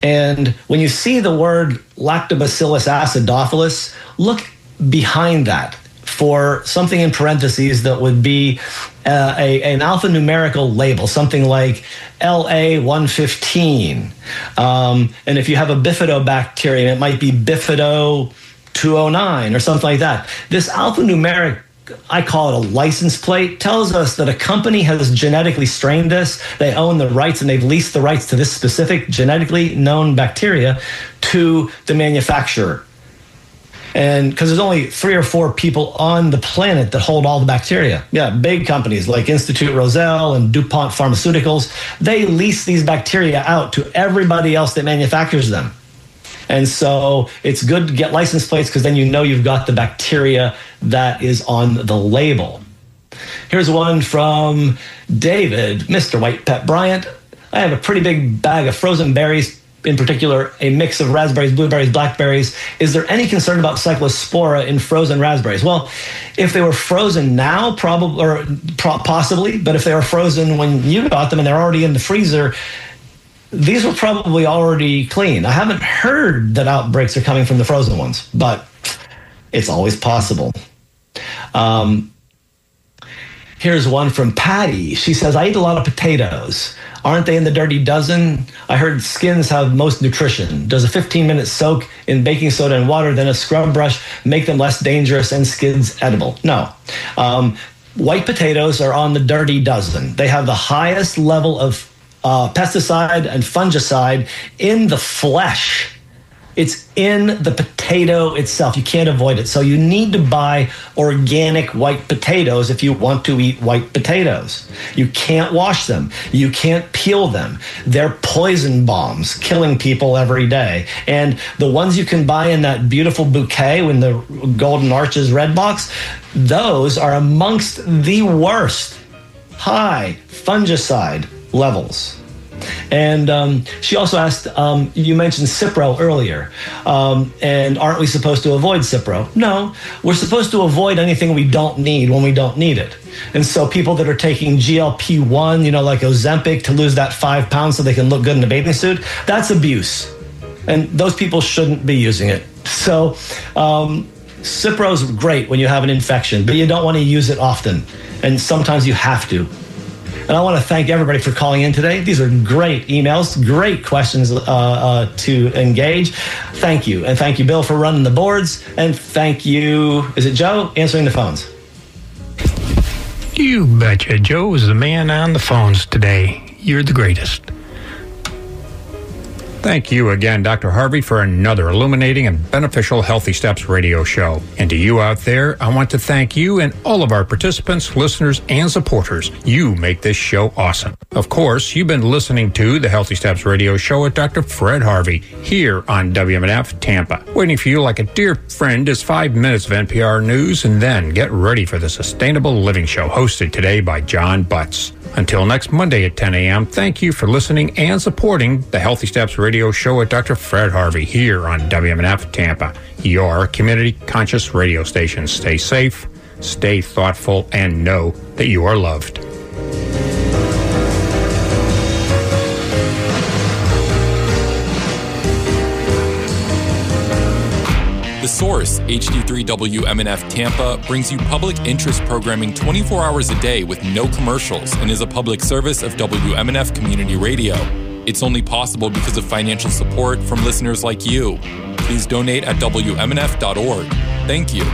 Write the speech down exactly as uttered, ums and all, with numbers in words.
And when you see the word Lactobacillus acidophilus, look behind that for something in parentheses that would be uh, a, an alphanumerical label, something like L A one fifteen. Um, and if you have a bifidobacterium, it might be bifido two oh nine or something like that. This alphanumeric, I call it a license plate, tells us that a company has genetically strained this, they own the rights, and they've leased the rights to this specific genetically known bacteria to the manufacturer. And because there's only three or four people on the planet that hold all the bacteria. Yeah, big companies like Institute Roselle and DuPont Pharmaceuticals, they lease these bacteria out to everybody else that manufactures them. And so it's good to get license plates because then you know you've got the bacteria that is on the label. Here's one from David, Mister White Pet Bryant. I have a pretty big bag of frozen berries, in particular, a mix of raspberries, blueberries, blackberries. Is there any concern about cyclospora in frozen raspberries? Well, if they were frozen now, probably, or possibly, but if they were frozen when you got them and they're already in the freezer, these were probably already clean. I haven't heard that outbreaks are coming from the frozen ones, but it's always possible. Um, here's one from Patty. She says, I eat a lot of potatoes. Aren't they in the dirty dozen? I heard skins have most nutrition. Does a fifteen minute soak in baking soda and water, then a scrub brush, make them less dangerous and skins edible? No. Um, white potatoes are on the dirty dozen. They have the highest level of uh, pesticide and fungicide in the flesh. It's in the potato itself. You can't avoid it. So you need to buy organic white potatoes if you want to eat white potatoes. You can't wash them. You can't peel them. They're poison bombs, killing people every day. And the ones you can buy in that beautiful bouquet in the Golden Arches red box, those are amongst the worst high fungicide levels. And um, she also asked, um, you mentioned Cipro earlier, um, and aren't we supposed to avoid Cipro? No, we're supposed to avoid anything we don't need when we don't need it. And so people that are taking G L P one, you know, like Ozempic to lose that five pounds so they can look good in a bathing suit, that's abuse. And those people shouldn't be using it. So um, Cipro's great when you have an infection, but you don't want to use it often. And sometimes you have to. And I want to thank everybody for calling in today. These are great emails, great questions uh, uh, to engage. Thank you. And thank you, Bill, for running the boards. And thank you, is it Joe, answering the phones? You betcha. Joe is the man on the phones today. You're the greatest. Thank you again, Doctor Harvey, for another illuminating and beneficial Healthy Steps radio show. And to you out there, I want to thank you and all of our participants, listeners, and supporters. You make this show awesome. Of course, you've been listening to the Healthy Steps radio show with Doctor Fred Harvey here on W M N F Tampa. Waiting for you like a dear friend is five minutes of N P R news, and then get ready for the Sustainable Living Show hosted today by John Butts. Until next Monday at ten a.m., thank you for listening and supporting the Healthy Steps radio show with Doctor Fred Harvey here on W M N F Tampa, your community conscious radio station. Stay safe, stay thoughtful, and know that you are loved. The Source, H D three W M N F Tampa, brings you public interest programming twenty-four hours a day with no commercials and is a public service of W M N F Community Radio. It's only possible because of financial support from listeners like you. Please donate at W M N F dot org. Thank you.